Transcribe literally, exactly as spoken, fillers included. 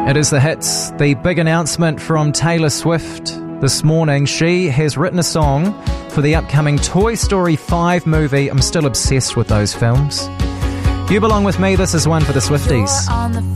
It is the hits, the big announcement from Taylor Swift this morning. She has written a song for the upcoming Toy Story five movie. I'm still obsessed with those films. You belong with me. This is one for the Swifties. You're on the